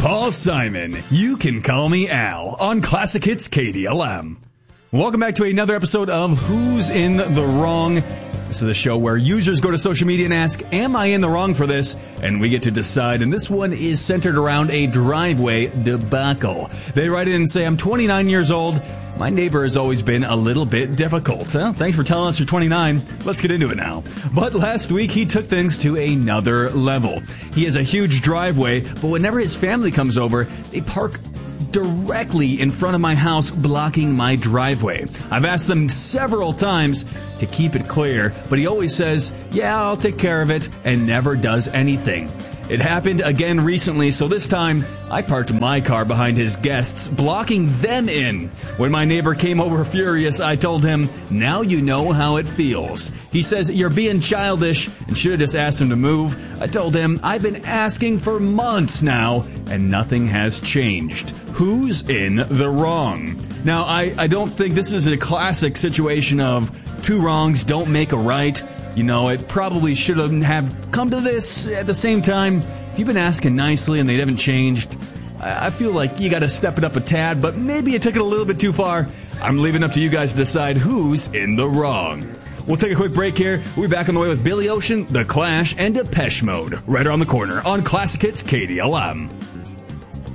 Paul Simon. You can call me Al on Classic Hits KDLM. Welcome back to another episode of Who's in the Wrong? This is the show where users go to social media and ask, am I in the wrong for this? And we get to decide. And this one is centered around a driveway debacle. They write in and say, I'm 29 years old. My neighbor has always been a little bit difficult. Well, thanks for telling us you're 29. Let's get into it now. But last week, he took things to another level. He has a huge driveway, but whenever his family comes over, they park directly in front of my house, blocking my driveway. I've asked them several times to keep it clear, but he always says, yeah, I'll take care of it, and never does anything. It happened again recently, so this time I parked my car behind his guests, blocking them in. When my neighbor came over furious, I told him, now you know how it feels. He says, you're being childish and should have just asked him to move. I told him, I've been asking for months now, and nothing has changed. Who's in the wrong? Now, I don't think this is a classic situation of two wrongs don't make a right. You know, it probably should have come to this at the same time. If you've been asking nicely and they haven't changed, I feel like you got to step it up a tad, but maybe you took it a little bit too far. I'm leaving it up to you guys to decide who's in the wrong. We'll take a quick break here. We'll be back on the way with Billy Ocean, The Clash, and Depeche Mode right around the corner on Classic Hits KDLM.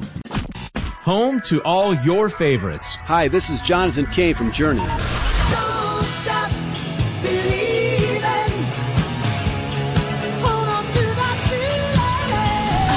Home to all your favorites. Hi, this is Jonathan Kay from Journey.